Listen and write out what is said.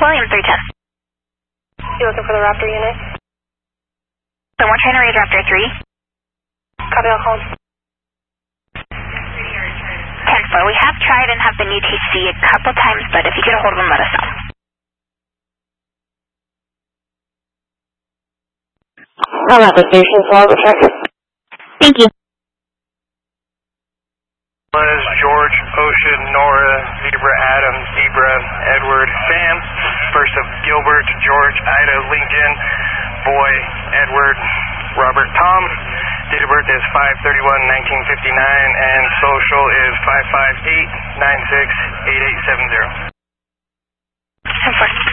Williams 310. You looking for the Raptor unit? So we're trying to raise Raptor 3. Copy, I'll call. 10-4. We have tried and have been UTC a couple times, but if you get a hold of them, let us know. I'm at the station, so I'll go check. Thank you. George, Ocean, Nora, Zebra, Adam, Zebra, Edward, Sam, first of Gilbert, George, Ida, Lincoln, Boy, Edward, Robert, Tom. Date of birth is 5/31/1959, and social is 558-96-8870. 10-4.